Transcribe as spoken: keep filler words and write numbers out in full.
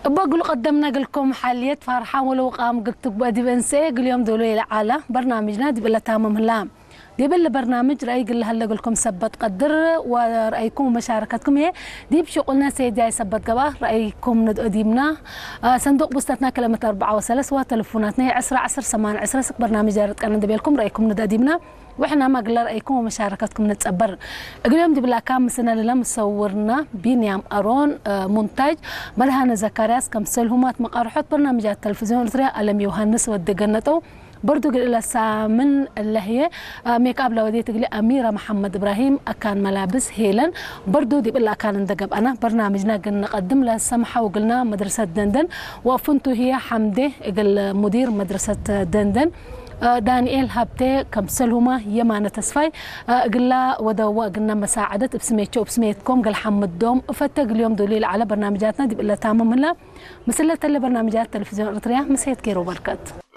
بقول قدمنا لكم حاليات فرحان ولو قام قلت بدي بنسى اليوم دولي العالة برنامجنا دي بلا تمام هلا دي بلا برنامج رأي قل هلا لكم سبت قدر ورأيكم مشاركتكم هي دي بشغلنا سيدي سبت قباه رأيكم ندقديمنا آه صندوق بوستاتنا كلمة أربعة وثلاث وتلفوناتنا عسرة عسر سمان عسرة سك برنامج جارت كان ندبيلكم رأيكم ندقديمنا وإحنا ما قلنا رأيكم ومشاركتكم نتصبر اليوم دي بلا كام سنة للا مصورنا بينيام أرون آه منتج مرهان زكرياس كمسلهمات مقارحات برنامجات التلفزيون الرياء ألم يوهنس ودقنته برضو قل من اللي هي ميك اب لودي تقولي أميرة محمد إبراهيم أكان ملابس هيلن برضو دي بلا كان ندقب أنا برنامجنا قلنا نقدم له السمحة وقلنا مدرسة دندن وفنتو هي حمدي قل مدير مدرسة دندن دانيال هابتي كمسلهما يمانة تسفاي قلنا ودوا قلنا مساعدة بسميتشو بسميتكم قل حمد دوم فتق اليوم دليل على برنامجاتنا دي بلا تامم لا مسلة برنامجات التلفزيون الأريتريا مسيت كيرو بركات